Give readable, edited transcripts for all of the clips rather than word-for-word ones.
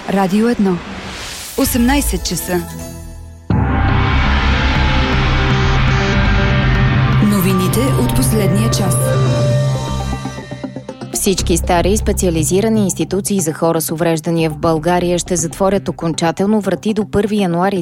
Радио 1. 18 часа. Новините от последния час. Всички стари специализирани институции за хора с увреждания в България ще затворят окончателно врати до 1 януари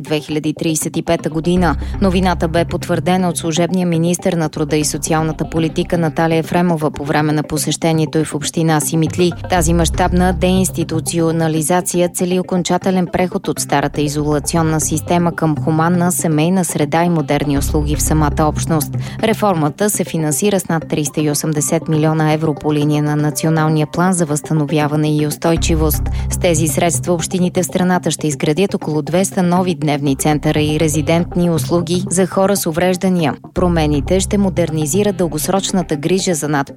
2035 година. Новината бе потвърдена от служебния министър на труда и социалната политика Наталия Ефремова по време на посещението й в община Симитли. Тази мащабна деинституционализация цели окончателен преход от старата изолационна система към хуманна семейна среда и модерни услуги в самата общност. Реформата се финансира с над 380 милиона евро по линия на Националния план за възстановяване и устойчивост. С тези средства общините в страната ще изградят около 200 нови дневни центъра и резидентни услуги за хора с увреждания. Промените ще модернизират дългосрочната грижа за над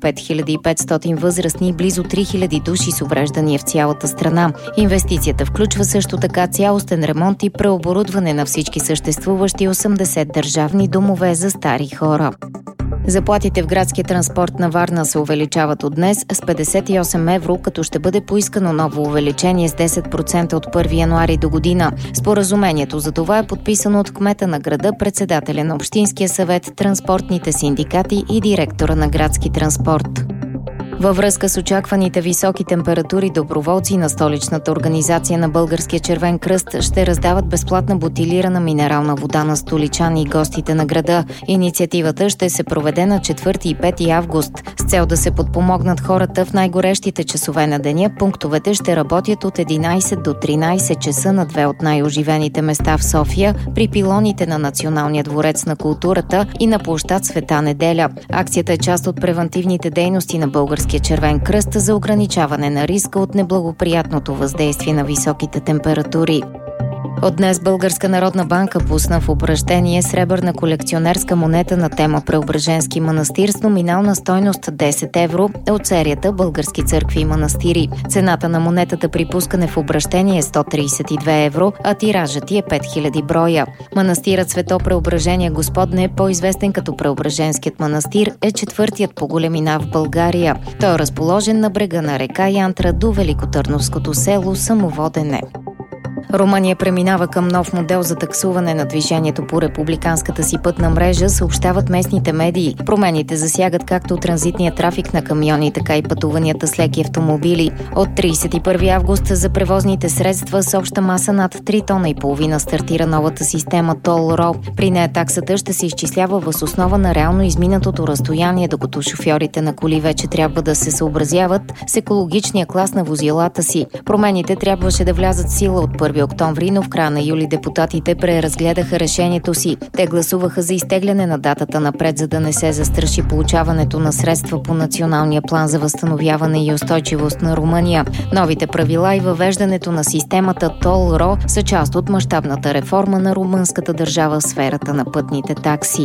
5500 възрастни и близо 3000 души с увреждания в цялата страна. Инвестицията включва също така цялостен ремонт и преоборудване на всички съществуващи 80 държавни домове за стари хора. Заплатите в градския транспорт на Варна се увеличават от днес с 58 евро, като ще бъде поискано ново увеличение с 10% от 1 януари до година. Споразумението за това е подписано от кмета на града, председателя на Общинския съвет, транспортните синдикати и директора на градски транспорт. Във връзка с очакваните високи температури, доброволци на столичната организация на Българския червен кръст ще раздават безплатна бутилирана минерална вода на столичани и гостите на града. Инициативата ще се проведе на 4 и 5 август. С цел да се подпомогнат хората в най-горещите часове на деня, пунктовете ще работят от 11 до 13 часа на две от най-оживените места в София, при пилоните на Националния дворец на културата и на площад Света Неделя. Акцията е част от превантивните дейности на Българския червен кръст за ограничаване на риска от неблагоприятното въздействие на високите температури. От днес Българска народна банка пусна в обращение сребърна колекционерска монета на тема Преображенски манастир с номинална стойност 10 евро от серията Български църкви и манастири. Цената на монетата при пускане в обращение е 132 евро, а тиражът е 5000 броя. Манастирът Свето Преображение Господне, по-известен като Преображенският манастир, е четвъртият по големина в България. Той е разположен на брега на река Янтра до великотърновското село Самоводене. Румъния преминава към нов модел за таксуване на движението по републиканската си пътна мрежа, съобщават местните медии. Промените засягат както транзитния трафик на камиони, така и пътуванията с леки автомобили. От 31 август за превозните средства с обща маса над 3,5 тона стартира новата система Toll-Ro. При нея таксата ще се изчислява въз основа на реално изминатото разстояние, докато шофьорите на коли вече трябва да се съобразяват с екологичния клас на возилата си. Промените трябваше да влязат в сила от 1 октомври, но в края на юли депутатите преразгледаха решението си. Те гласуваха за изтегляне на датата напред, за да не се застраши получаването на средства по Националния план за възстановяване и устойчивост на Румъния. Новите правила и въвеждането на системата Toll-Ro са част от мащабната реформа на румънската държава в сферата на пътните такси.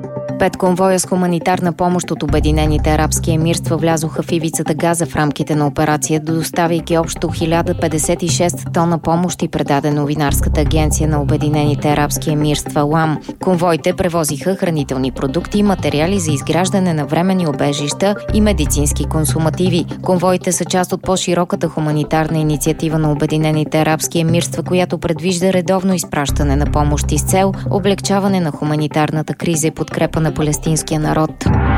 5 конвоя с хуманитарна помощ от Обединените арабски емирства влязоха в ивицата Газа в рамките на операция, доставяйки общо 1056 тона помощ, и предаде новинарската агенция на Обединените арабски емирства ЛАМ. Конвоите превозиха хранителни продукти и материали за изграждане на временни убежища и медицински консумативи. Конвоите са част от по-широката хуманитарна инициатива на Обединените арабски емирства, която предвижда редовно изпращане на помощи с цел облекчаване на хуманитарната криза и подкрепа на палестинския народ.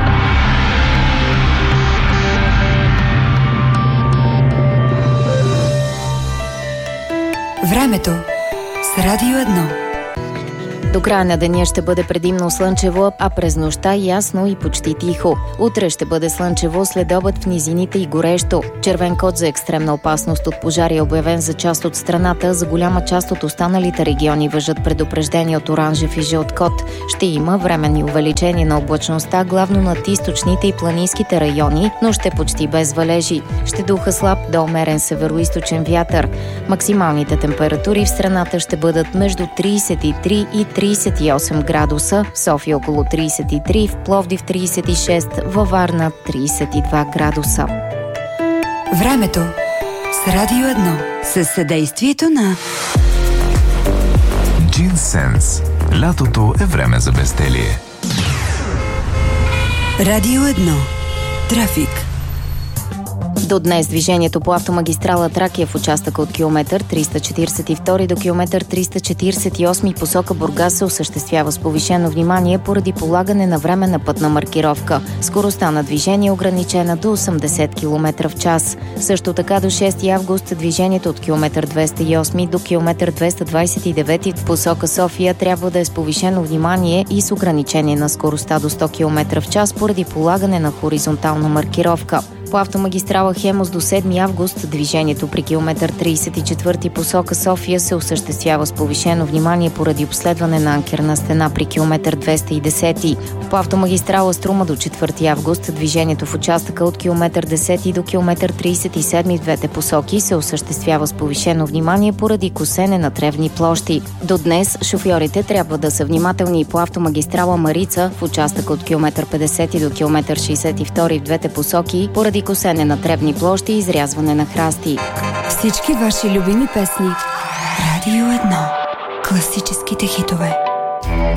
Времето с Радио 1. До края на деня ще бъде предимно слънчево, а през нощта ясно и почти тихо. Утре ще бъде слънчево, след обед в низините и горещо. Червен код за екстремна опасност от пожари е обявен за част от страната. За голяма част от останалите региони важат предупреждения от оранжев и жълт код. Ще има временни увеличения на облачността, главно над източните и планинските райони, но ще почти без валежи. Ще духа слаб до умерен североизточен вятър. Максималните температури в страната ще бъдат между 33 и 38 градуса, в София около 33, в Пловдив 36, във Варна 32 градуса. Времето с Радио 1 със съдействието на Джинсенс. Лятото е време за безделие. Радио 1. Трафик. До днес движението по автомагистрала Тракия в участъка от километър 342 до километър 348 посока Бургас се осъществява с повишено внимание поради полагане на временна пътна маркировка. Скоростта на движение е ограничена до 80 км в час. Също така до 6 август движението от километър 208 до километър 229 в посока София трябва да е с повишено внимание и с ограничение на скоростта до 100 км в час поради полагане на хоризонтална маркировка. По автомагистрала Хемус до 7 август движението при километър 34 посока София се осъществява с повишено внимание поради обследване на анкерна стена при километър 210. По автомагистрала Струма до 4 август движението в участъка от километър 10 до километър 37 в двете посоки се осъществява с повишено внимание поради косене на тревни площи. До днес шофьорите трябва да са внимателни и по автомагистрала Марица в участъка от километър 50 до километър 62 в двете посоки поради косене на тревни площи и изрязване на храсти. Всички ваши любими песни. Радио 1. Класическите хитове.